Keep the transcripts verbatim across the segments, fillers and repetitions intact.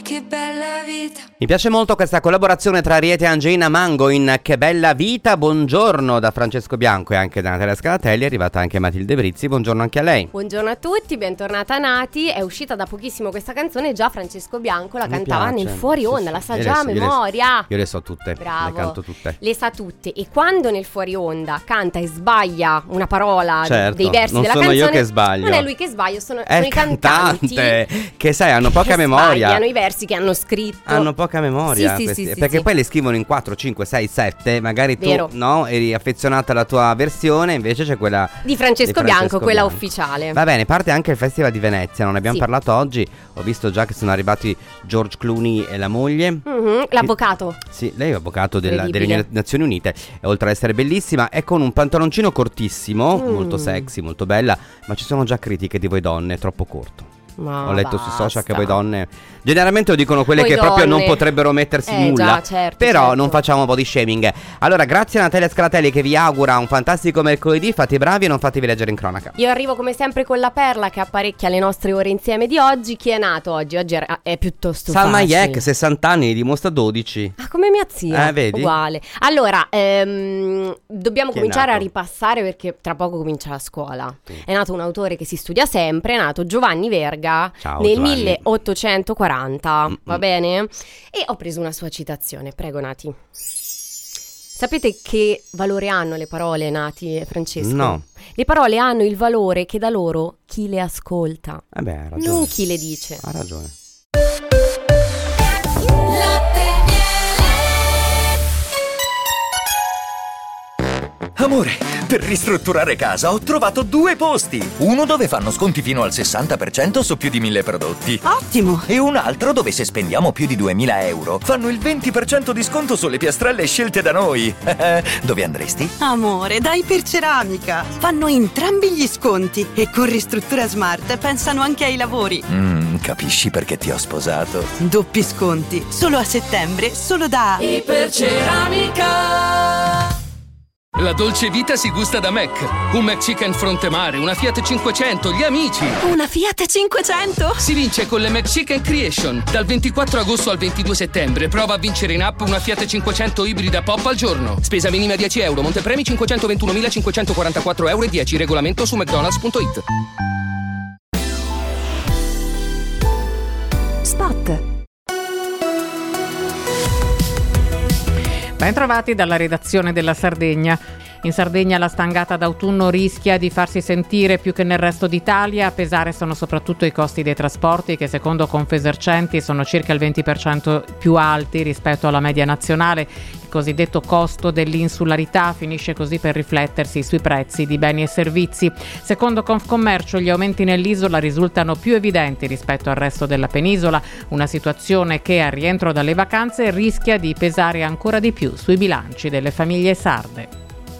che bella vita. Mi piace molto questa collaborazione tra Ariete e Angelina Mango in Che bella vita. Buongiorno da Francesco Bianco e anche da Natalia Scalatelli. È arrivata anche Matilde Brizzi, buongiorno anche a lei. Buongiorno a tutti, bentornata Nati. È uscita da pochissimo questa canzone, già Francesco Bianco la Mi cantava piace. nel fuori onda, Sì, la sì. sa Io già a le so- io le so- memoria. Io le so tutte, Bravo. le canto tutte. Le sa tutte. E quando nel fuori onda canta e sbaglia una parola, Certo, dei versi non della sono canzone, io che sbaglio. non è lui che sbaglio, sono, È sono il i cantanti cantante, che sai, hanno poca che memoria. sbagliano i versi che hanno scritto. Hanno poca memoria, Sì, sì, questi, sì, sì, perché sì. poi le scrivono in quattro, cinque, sei, sette. Magari tu Vero. no, eri affezionata alla tua versione, invece c'è quella Di Francesco, di Bianco, quella Bianco. ufficiale. Va bene, parte anche il Festival di Venezia, non ne abbiamo Sì. parlato oggi. Ho visto già che sono arrivati George Clooney e la moglie. Mhm, l'avvocato. Sì, lei è avvocato della- delle Incredibile. Nazioni Unite e oltre ad essere bellissima è con un pantaloncino cortissimo, Mm. molto sexy, molto bella, ma ci sono già critiche di voi donne, è troppo corto. Ma Ho letto basta. sui social che voi donne generalmente lo dicono quelle Voi che proprio non donne. potrebbero mettersi Eh, nulla. già, certo, Però certo. non facciamo body shaming. Allora, grazie a Natalia Scalatelli che vi augura un fantastico mercoledì. Fate i bravi e non fatevi leggere in cronaca. Io arrivo come sempre con la perla che apparecchia le nostre ore insieme di oggi. Chi è nato oggi? Oggi è, è piuttosto Salma facile. Hayek, sessanta anni, ne dimostra dodici. Ah, come mia zia. Eh, vedi? Uguale. Allora, ehm, dobbiamo Chi è cominciare a nato? ripassare perché tra poco comincia la scuola. Sì. È nato un autore che si studia sempre, è nato Giovanni Verga Ciao, nel Giovanni. milleottocentoquaranta, Mm-mm. va bene? E ho preso una sua citazione, prego Nati. Sapete che valore hanno le parole, Nati e Francesco? No. Le parole hanno il valore che dà loro chi le ascolta, Eh beh, ha ragione. non chi le dice. Ha ragione. Amore, per ristrutturare casa ho trovato due posti. Uno dove fanno sconti fino al sessanta per cento su più di mille prodotti. Ottimo! E un altro dove se spendiamo più di duemila euro fanno il venti per cento di sconto sulle piastrelle scelte da noi. Dove andresti? Amore, dai per Ceramica! Fanno entrambi gli sconti e con Ristruttura Smart pensano anche ai lavori. Mm, capisci perché ti ho sposato? Doppi sconti, solo a settembre, solo da Iperceramica. La dolce vita si gusta da Mac. Un McChicken fronte mare, una Fiat cinquecento, gli amici. una Fiat cinquecento! Si vince con le McChicken Creation. Dal ventiquattro agosto al ventidue settembre prova a vincere in app una Fiat cinquecento ibrida pop al giorno. Spesa minima dieci euro, montepremi cinquecentoventunomilacinquecentoquarantaquattro euro e dieci. Regolamento su mcdonalds punto it. Spot! Ben trovati dalla redazione della Sardegna. In Sardegna la stangata d'autunno rischia di farsi sentire più che nel resto d'Italia. A pesare sono soprattutto i costi dei trasporti che secondo Confesercenti sono circa il venti per cento più alti rispetto alla media nazionale. Il cosiddetto costo dell'insularità finisce così per riflettersi sui prezzi di beni e servizi. Secondo Confcommercio gli aumenti nell'isola risultano più evidenti rispetto al resto della penisola, una situazione che al rientro dalle vacanze rischia di pesare ancora di più sui bilanci delle famiglie sarde.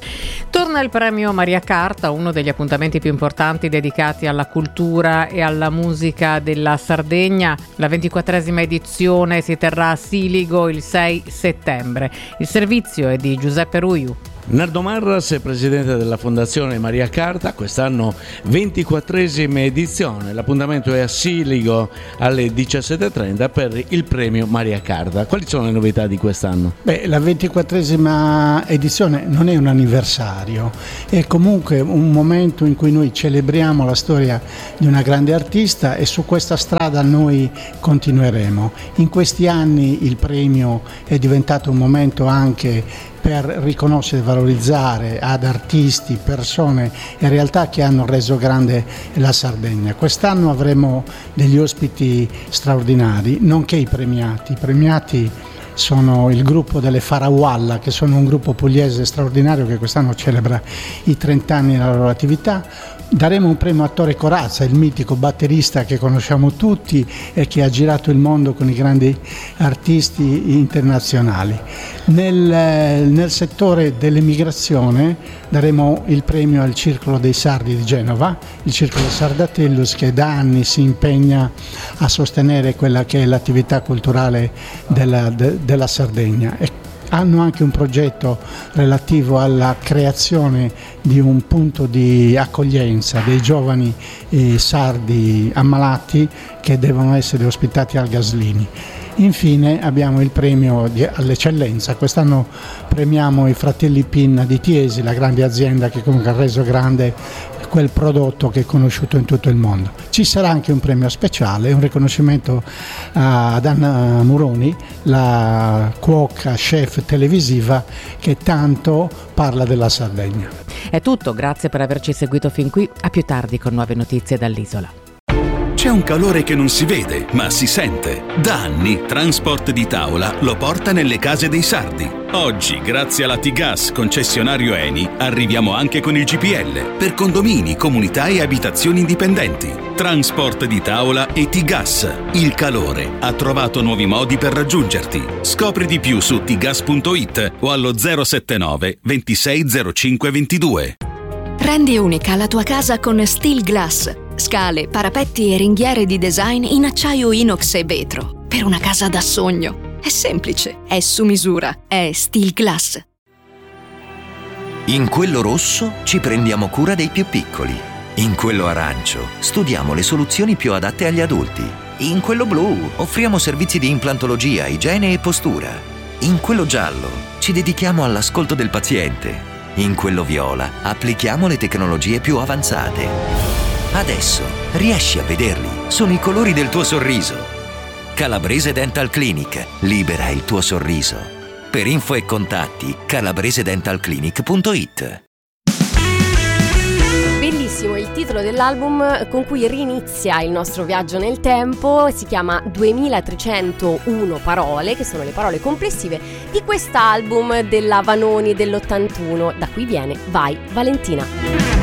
Torna il premio Maria Carta, uno degli appuntamenti più importanti dedicati alla cultura e alla musica della Sardegna. La ventiquattresima edizione si terrà a Siligo il sei settembre. Il servizio è di Giuseppe Ruiu. Nardo Marras è presidente della Fondazione Maria Carta, quest'anno ventiquattresima edizione. L'appuntamento è a Siligo alle diciassette e trenta per il premio Maria Carta. Quali sono le novità di quest'anno? Beh, la ventiquattresima edizione non è un anniversario, è comunque un momento in cui noi celebriamo la storia di una grande artista e su questa strada noi continueremo. In questi anni il premio è diventato un momento anche per riconoscere e valorizzare ad artisti, persone e realtà che hanno reso grande la Sardegna. Quest'anno avremo degli ospiti straordinari, nonché i premiati. I premiati sono il gruppo delle Farawalla, che sono un gruppo pugliese straordinario che quest'anno celebra i trenta anni della loro attività. Daremo un premio a Attore Corazza, il mitico batterista che conosciamo tutti e che ha girato il mondo con i grandi artisti internazionali. Nel, nel settore dell'emigrazione daremo il premio al Circolo dei Sardi di Genova, il Circolo Sardatellus, che da anni si impegna a sostenere quella che è l'attività culturale della, de, della Sardegna. E hanno anche un progetto relativo alla creazione di un punto di accoglienza dei giovani eh, sardi ammalati che devono essere ospitati al Gaslini. Infine abbiamo il premio di, all'eccellenza. Quest'anno premiamo i fratelli Pinna di Tiesi, la grande azienda che comunque ha reso grande quel prodotto che è conosciuto in tutto il mondo. Ci sarà anche un premio speciale, un riconoscimento ad Anna Muroni, la cuoca chef televisiva che tanto parla della Sardegna. È tutto, grazie per averci seguito fin qui, a più tardi con nuove notizie dall'isola. C'è un calore che non si vede, ma si sente. Da anni Transport di Tavola lo porta nelle case dei sardi. Oggi, grazie alla T-Gas concessionario Eni, arriviamo anche con il G P L per condomini, comunità e abitazioni indipendenti. Transport di Tavola e T-Gas. Il calore ha trovato nuovi modi per raggiungerti. Scopri di più su t gas punto it o allo zero sette nove ventisei zero cinque ventidue. Rendi unica la tua casa con Steel Glass. Scale, parapetti e ringhiere di design in acciaio inox e vetro. Per una casa da sogno. È semplice, è su misura, è Steel Glass. In quello rosso ci prendiamo cura dei più piccoli. In quello arancio studiamo le soluzioni più adatte agli adulti. In quello blu offriamo servizi di implantologia, igiene e postura. In quello giallo ci dedichiamo all'ascolto del paziente. In quello viola applichiamo le tecnologie più avanzate. Adesso riesci a vederli, sono i colori del tuo sorriso. Calabrese Dental Clinic, libera il tuo sorriso. Per info e contatti calabrese dental clinic punto it. Bellissimo il titolo dell'album con cui rinizia il nostro viaggio nel tempo, si chiama duemilatrecentouno parole, che sono le parole complessive di quest'album della Vanoni dell'ottantuno. Da cui viene Vai Valentina.